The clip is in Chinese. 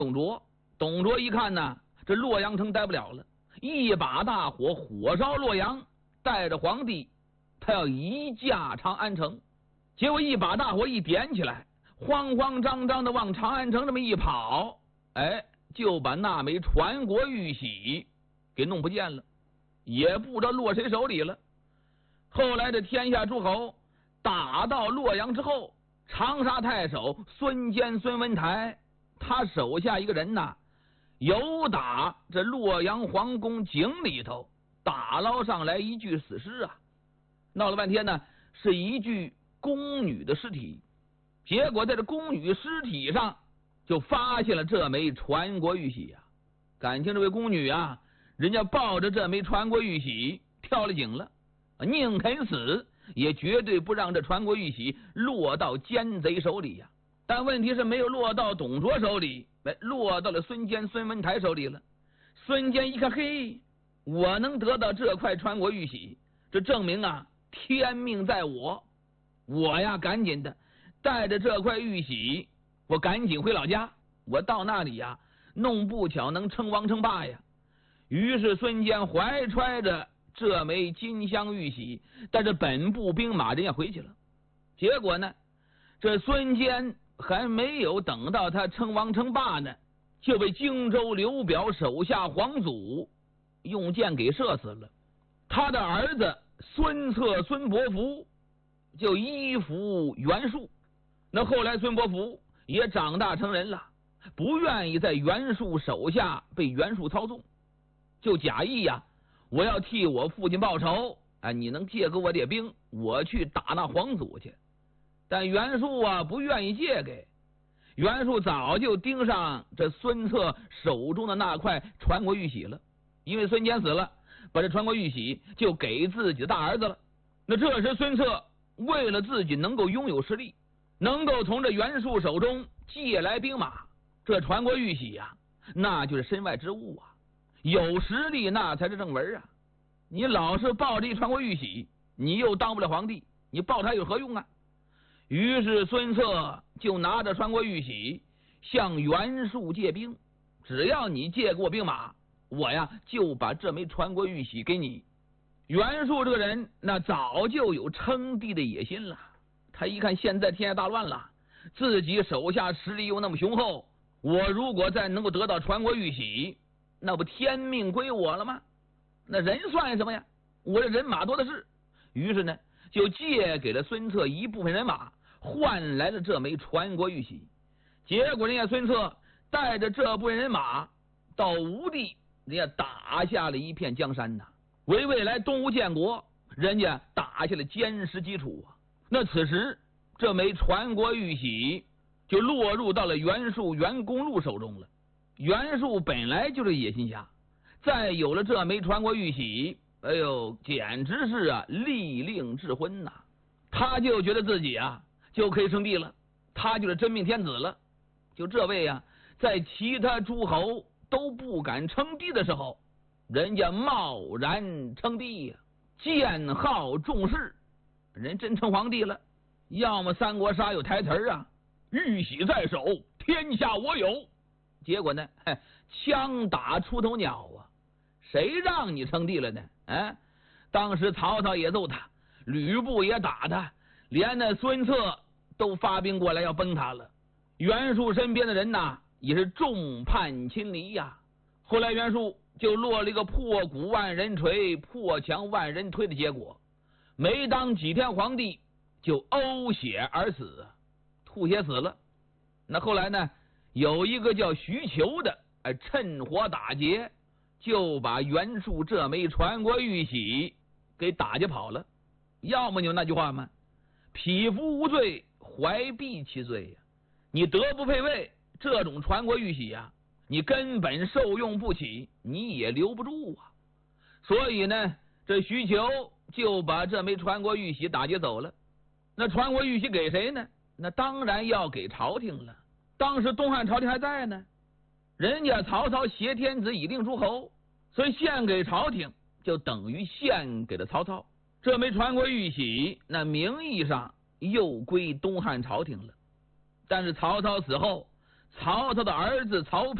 董卓。董卓一看呢，这洛阳城待不了了，一把大火火烧洛阳，带着皇帝他要移驾长安城。结果一把大火一点起来，慌慌张张的往长安城这么一跑，就把那枚传国玉玺给弄不见了，也不知道落谁手里了。后来这天下诸侯打到洛阳之后，长沙太守孙坚孙文台，他手下一个人呐，由打这洛阳皇宫井里头打捞上来一具死尸啊，闹了半天呢，是一具宫女的尸体。结果在这宫女尸体上就发现了这枚传国玉玺啊。感情这位宫女啊，人家抱着这枚传国玉玺跳了井了，宁肯死也绝对不让这传国玉玺落到奸贼手里呀。但问题是没有落到董卓手里，落到了孙坚孙文台手里了。孙坚一看，嘿，我能得到这块传国玉玺，这证明啊天命在我，我呀赶紧的带着这块玉玺，我赶紧回老家，我到那里呀弄不巧能称王称霸呀。于是孙坚怀揣着这枚金镶玉玺，带着本部兵马人也回去了。结果呢，这孙坚还没有等到他称王称霸呢，就被荆州刘表手下皇祖用箭给射死了。他的儿子孙策孙伯符就依附袁术。那后来孙伯符也长大成人了，不愿意在袁术手下被袁术操纵，就假意呀，我要替我父亲报仇，你能借给我点兵，我去打那皇祖去。但袁术啊不愿意借给，袁术早就盯上这孙策手中的那块传国玉玺了，因为孙坚死了，把这传国玉玺就给自己的大儿子了。那这时孙策为了自己能够拥有实力，能够从这袁术手中借来兵马，这传国玉玺啊那就是身外之物啊，有实力那才是正文啊。你老是抱着一传国玉玺，你又当不了皇帝，你抱它有何用啊？于是孙策就拿着传国玉玺向袁术借兵，只要你借给我兵马，我呀就把这枚传国玉玺给你。袁术这个人那早就有称帝的野心了，他一看现在天下大乱了，自己手下实力又那么雄厚，我如果再能够得到传国玉玺，那不天命归我了吗？那人算什么呀，我这人马多的是。于是呢就借给了孙策一部分人马，换来了这枚传国玉玺。结果人家孙策带着这部分人马到吴地，人家打下了一片江山呐，为未来东吴建国人家打下了坚实基础啊。那此时这枚传国玉玺就落入到了袁术袁公路手中了。袁术本来就是野心家，再有了这枚传国玉玺，哎呦简直是啊利令智昏呐，他就觉得自己啊就可以称帝了，他就是真命天子了。就这位啊在其他诸侯都不敢称帝的时候，人家贸然称帝呀，建号重视，人真成皇帝了。要么三国杀有台词啊，玉玺在手，天下我有。结果呢枪打出头鸟啊，谁让你称帝了呢？当时曹操也揍他，吕布也打他，连那孙策都发兵过来要崩他了。袁术身边的人呐也是众叛亲离呀。后来袁术就落了一个破鼓万人锤，破墙万人推的结果，没当几天皇帝就呕血而死，吐血死了。那后来呢有一个叫徐求的趁火打劫，就把袁术这枚传国玉玺给打劫跑了。要么你有那句话吗？匹夫无罪，怀璧其罪呀。你德不配位，这种传国玉玺啊你根本受用不起，你也留不住啊。所以呢这徐求就把这枚传国玉玺打劫走了。那传国玉玺给谁呢？那当然要给朝廷了。当时东汉朝廷还在呢，人家曹操挟天子以令诸侯，所以献给朝廷就等于献给了曹操。这枚传国玉玺那名义上又归东汉朝廷了。但是曹操死后， 曹操的儿子曹